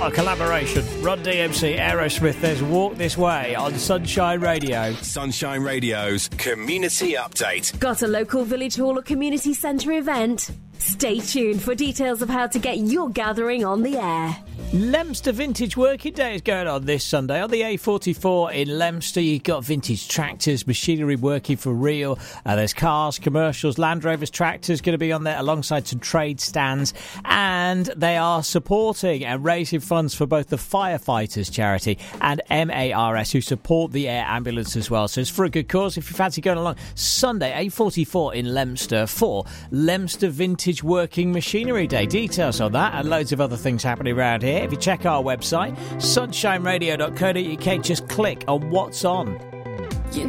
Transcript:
What a collaboration. Run DMC, Aerosmith, there's Walk This Way on Sunshine Radio. Sunshine Radio's Community Update. Got a local village hall or community centre event? Stay tuned for details of how to get your gathering on the air. Leominster Vintage Working Day is going on this Sunday on the A44 in Leominster. You've got vintage tractors, machinery working for real. There's cars, commercials, Land Rovers, tractors going to be on there alongside some trade stands. And they are supporting and raising funds for both the Firefighters Charity and MARS, who support the air ambulance as well. So it's for a good cause. If you fancy going along, Sunday, A44 in Leominster for Leominster Vintage Working Machinery Day. Details on that and loads of other things happening around here. If you check our website, sunshineradio.co.uk, just click on What's On.